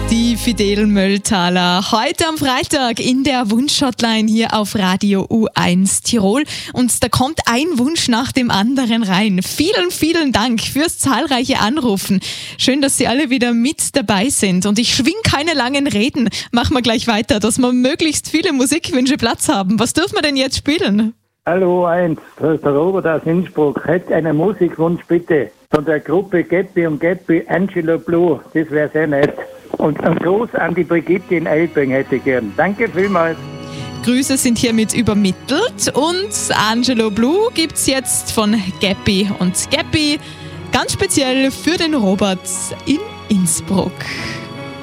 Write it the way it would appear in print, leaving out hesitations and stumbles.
Die Fidel Mölltaler, heute am Freitag in der Wunsch-Hotline hier auf Radio U1 Tirol. Und da kommt ein Wunsch nach dem anderen rein. Vielen, vielen Dank fürs zahlreiche Anrufen. Schön, dass Sie alle wieder mit dabei sind. Und ich schwing keine langen Reden. Machen wir gleich weiter, dass wir möglichst viele Musikwünsche Platz haben. Was dürfen wir denn jetzt spielen? Hallo U1, das ist der Robert aus Innsbruck. Hätte einen Musikwunsch bitte von der Gruppe Geppi und Geppi, Angelo Blue. Das wäre sehr nett. Und einen Gruß an die Brigitte in Elbing hätte ich gern. Danke vielmals. Grüße sind hiermit übermittelt und Angelo Blue gibt's jetzt von Geppi und Geppi, ganz speziell für den Robert in Innsbruck.